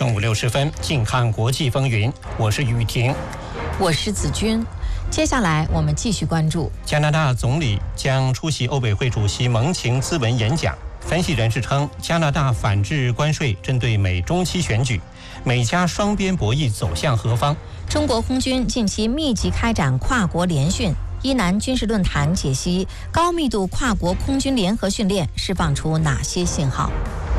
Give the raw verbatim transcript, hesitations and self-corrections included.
中午六时分，近看国际风云，我是雨婷， 我是子君。接下来我们继续关注加拿大总理将出席欧委会主席蒙晴咨文演讲。分析人士称，加拿大反制关税针对美中期选举，美加双边博弈走向何方？ 中国空军近期密集开展跨国联训。伊南军事论坛解析高密度跨国空军联合训练释放出哪些信号？